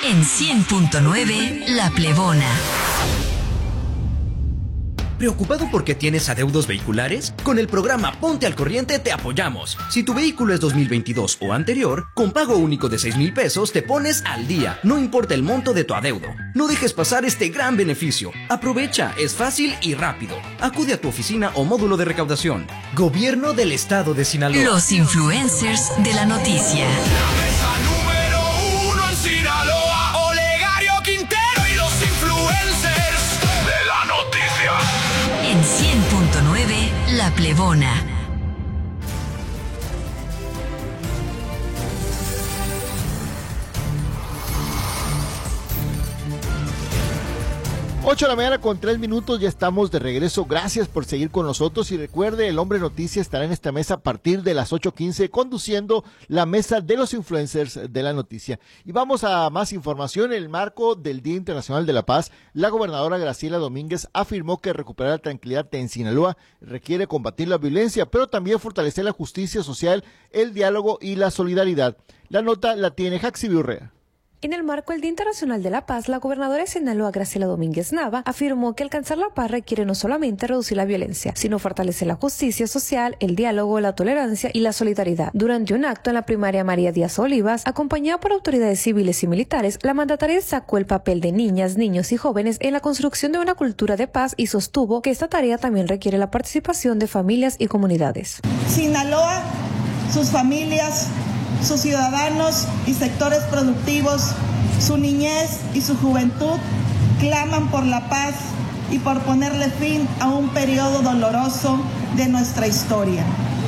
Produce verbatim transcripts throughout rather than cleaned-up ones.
En cien punto nueve, La Plebona. ¿Preocupado porque tienes adeudos vehiculares? Con el programa Ponte al Corriente te apoyamos. Si tu vehículo es dos mil veintidós o anterior, con pago único de seis mil pesos te pones al día, no importa el monto de tu adeudo. No dejes pasar este gran beneficio. Aprovecha, es fácil y rápido. Acude a tu oficina o módulo de recaudación. Gobierno del Estado de Sinaloa. Los influencers de la noticia. En cien punto nueve, La Plebona. ocho de la mañana con tres minutos, ya estamos de regreso. Gracias por seguir con nosotros y recuerde, el Hombre Noticia estará en esta mesa a partir de las ocho quince conduciendo la mesa de los influencers de la noticia. Y vamos a más información. En el marco del Día Internacional de la Paz, la gobernadora Graciela Domínguez afirmó que recuperar la tranquilidad en Sinaloa requiere combatir la violencia, pero también fortalecer la justicia social, el diálogo y la solidaridad. La nota la tiene Jaxi Urrea. En el marco del Día Internacional de la Paz, la gobernadora de Sinaloa, Graciela Domínguez Nava, afirmó que alcanzar la paz requiere no solamente reducir la violencia, sino fortalecer la justicia social, el diálogo, la tolerancia y la solidaridad. Durante un acto en la primaria María Díaz Olivas, acompañada por autoridades civiles y militares, la mandataria destacó el papel de niñas, niños y jóvenes en la construcción de una cultura de paz y sostuvo que esta tarea también requiere la participación de familias y comunidades. Sinaloa, sus familias, sus ciudadanos y sectores productivos, su niñez y su juventud claman por la paz y por ponerle fin a un periodo doloroso de nuestra historia.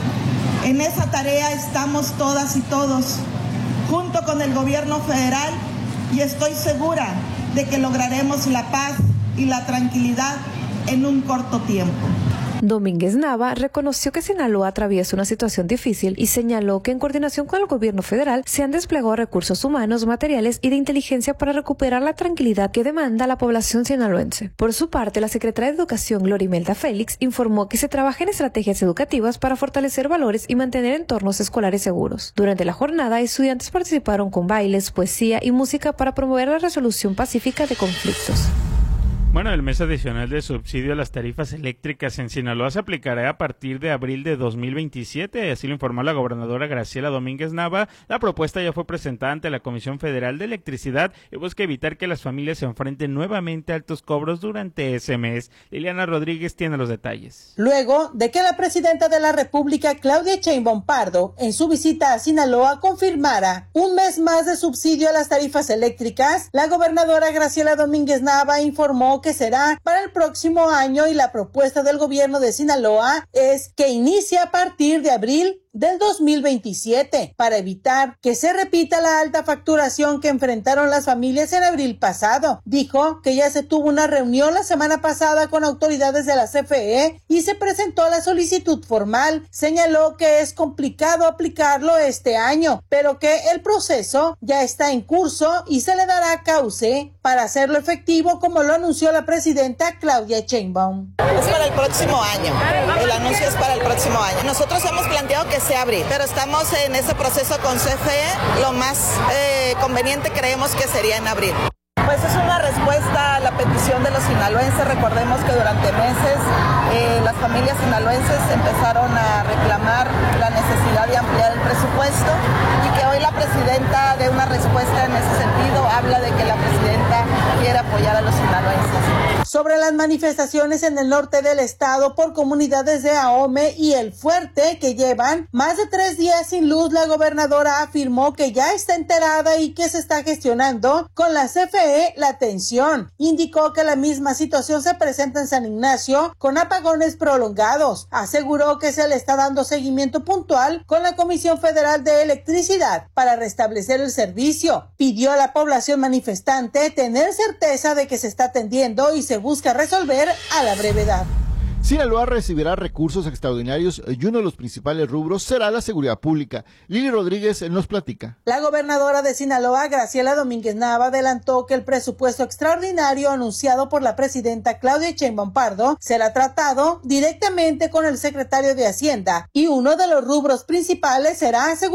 En esa tarea estamos todas y todos, junto con el gobierno federal, y estoy segura de que lograremos la paz y la tranquilidad en un corto tiempo. Domínguez Nava reconoció que Sinaloa atraviesa una situación difícil y señaló que en coordinación con el gobierno federal se han desplegado recursos humanos, materiales y de inteligencia para recuperar la tranquilidad que demanda la población sinaloense. Por su parte, la secretaria de Educación, Glorimelda Félix, informó que se trabaja en estrategias educativas para fortalecer valores y mantener entornos escolares seguros. Durante la jornada, estudiantes participaron con bailes, poesía y música para promover la resolución pacífica de conflictos. Bueno, el mes adicional de subsidio a las tarifas eléctricas en Sinaloa se aplicará a partir de abril de dos mil veintisiete, así lo informó la gobernadora Graciela Domínguez Nava. La propuesta ya fue presentada ante la Comisión Federal de Electricidad y busca evitar que las familias se enfrenten nuevamente a altos cobros durante ese mes. Liliana Rodríguez tiene los detalles. Luego de que la presidenta de la República, Claudia Sheinbaum Pardo, en su visita a Sinaloa confirmara un mes más de subsidio a las tarifas eléctricas, la gobernadora Graciela Domínguez Nava informó que que será para el próximo año y la propuesta del gobierno de Sinaloa es que inicie a partir de abril del dos mil veintisiete para evitar que se repita la alta facturación que enfrentaron las familias en abril pasado. Dijo que ya se tuvo una reunión la semana pasada con autoridades de la C F E y se presentó la solicitud formal. Señaló que es complicado aplicarlo este año, pero que el proceso ya está en curso y se le dará cauce para hacerlo efectivo, como lo anunció la presidenta Claudia Sheinbaum. Es para el próximo año, el anuncio es para el próximo año. Nosotros hemos planteado que sea abril, pero estamos en ese proceso con C F E, lo más eh, conveniente creemos que sería en abril. Pues es una respuesta a la petición de los sinaloenses. Recordemos que durante meses eh, las familias sinaloenses empezaron a reclamar la necesidad de ampliar el presupuesto y que hoy la presidenta dé una respuesta en ese sentido. Habla de que la presidenta quiere apoyar a los sinaloenses. Sobre las manifestaciones en el norte del estado por comunidades de Ahome y El Fuerte que llevan más de tres días sin luz, la gobernadora afirmó que ya está enterada y que se está gestionando con la C F E la atención. Indicó que la misma situación se presenta en San Ignacio con apagones prolongados. Aseguró que se le está dando seguimiento puntual con la Comisión Federal de Electricidad para restablecer el servicio. Pidió a la población manifestante tener certeza de que se está atendiendo y se busca resolver a la brevedad. Sinaloa recibirá recursos extraordinarios y uno de los principales rubros será la seguridad pública. Lili Rodríguez nos platica. La gobernadora de Sinaloa, Graciela Domínguez Nava, adelantó que el presupuesto extraordinario anunciado por la presidenta Claudia Sheinbaum Pardo será tratado directamente con el secretario de Hacienda y uno de los rubros principales será seguridad